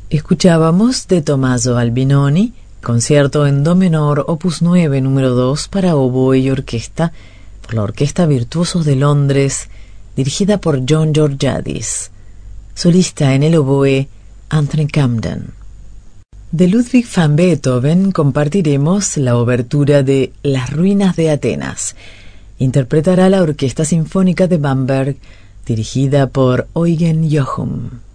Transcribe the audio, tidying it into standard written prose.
Escuchábamos de Tommaso Albinoni, concierto en do menor, opus 9, número 2, para oboe y orquesta, por la Orquesta Virtuosos de Londres, dirigida por John Georgiadis. Solista en el oboe, Anthony Camden. De Ludwig van Beethoven compartiremos la obertura de Las ruinas de Atenas. Interpretará la Orquesta Sinfónica de Bamberg, dirigida por Eugen Jochum.